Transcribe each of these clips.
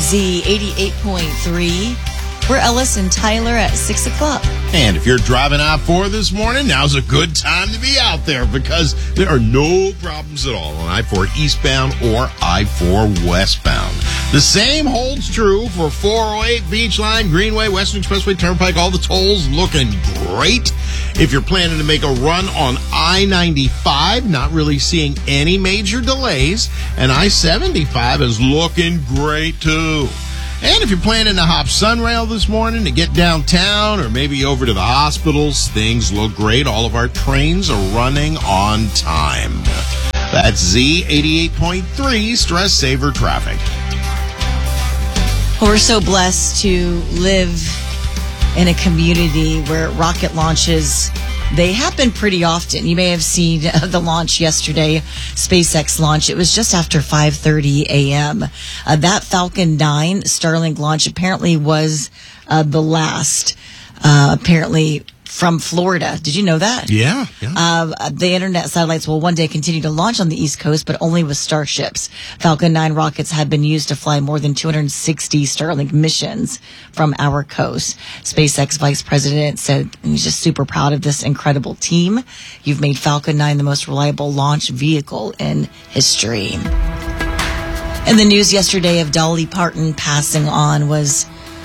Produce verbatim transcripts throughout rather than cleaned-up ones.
Z eighty-eight point three. We're Ellis and Tyler at six o'clock. And if you're driving I four this morning, now's a good time to be out there because there are no problems at all on I four eastbound or I four westbound. The same holds true for four oh eight, Beach Line, Greenway, Western Expressway, Turnpike, all the tolls looking great. If you're planning to make a run on I ninety-five, not really seeing any major delays, and I seventy-five is looking great too. And if you're planning to hop Sunrail this morning to get downtown or maybe over to the hospitals, things look great. All of our trains are running on time. That's Z eighty-eight point three Stress Saver Traffic. We're so blessed to live in a community where rocket launches, they happen pretty often. You may have seen the launch yesterday, SpaceX launch. It was just after five thirty a.m. Uh, that Falcon nine Starlink launch apparently was uh, the last, uh, apparently from Florida. Did you know that? Yeah. yeah. Uh, the internet satellites will one day continue to launch on the East Coast, but only with Starships. Falcon nine rockets have been used to fly more than two hundred sixty Starlink missions from our coast. SpaceX Vice President said he's just super proud of this incredible team. You've made Falcon nine the most reliable launch vehicle in history. And the news yesterday of Dolly Parton passing on was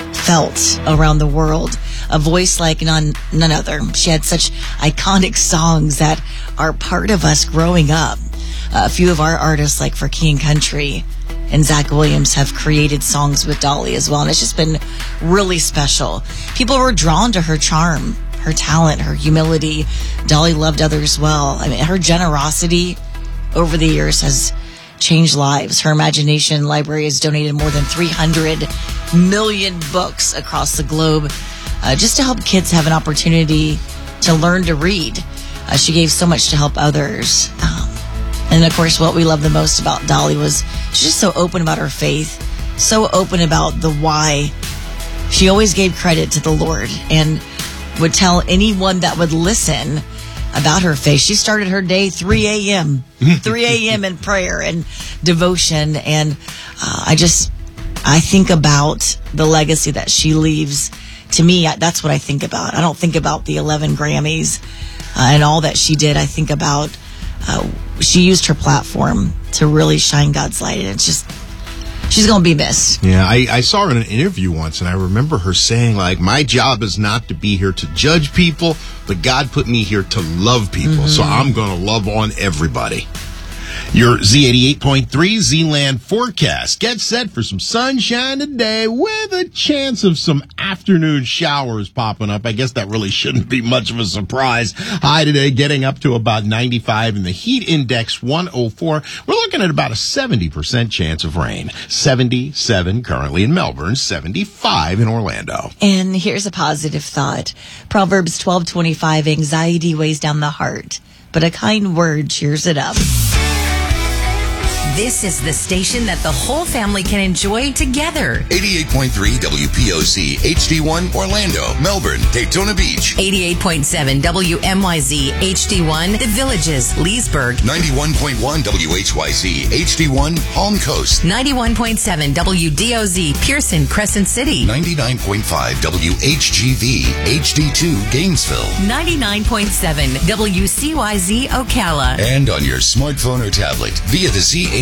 felt around the world. A voice like none none other. She had such iconic songs that are part of us growing up. Uh, a few of our artists, like For King and Country and Zach Williams, have created songs with Dolly as well, and it's just been really special. People were drawn to her charm, her talent, her humility. Dolly loved others well. I mean, her generosity over the years has changed lives. Her Imagination Library has donated more than three hundred million books across the globe, uh, just to help kids have an opportunity to learn to read. Uh, she gave so much to help others. Um, and of course, what we love the most about Dolly was she's just so open about her faith, so open about the why. She always gave credit to the Lord and would tell anyone that would listen about her faith. She started her day three a.m. three a.m. in prayer and devotion. And uh, I just, I think about the legacy that she leaves. To me, that's what I think about. I don't think about the eleven Grammys uh, and all that she did. I think about uh, she used her platform to really shine God's light. And it's just, she's going to be missed. Yeah, I, I saw her in an interview once, and I remember her saying, like, my job is not to be here to judge people, but God put me here to love people, mm-hmm. so I'm going to love on everybody. Your Z eighty-eight point three Z-Land forecast. Get set for some sunshine today with a chance of some afternoon showers popping up. I guess that really shouldn't be much of a surprise. High today getting up to about ninety-five and the heat index one oh four. We're looking at about a seventy percent chance of rain. seventy-seven currently in Melbourne, seventy-five in Orlando. And here's a positive thought. Proverbs twelve twenty-five, anxiety weighs down the heart, but a kind word cheers it up. This is the station that the whole family can enjoy together. eighty-eight point three W P O C, H D one, Orlando, Melbourne, Daytona Beach. eighty-eight point seven W M Y Z, H D one, The Villages, Leesburg. ninety-one point one W H Y Z, H D one, Palm Coast. ninety-one point seven W D O Z, Pearson, Crescent City. ninety-nine point five W H G V, H D two, Gainesville. ninety-nine point seven W C Y Z, Ocala. And on your smartphone or tablet via the Z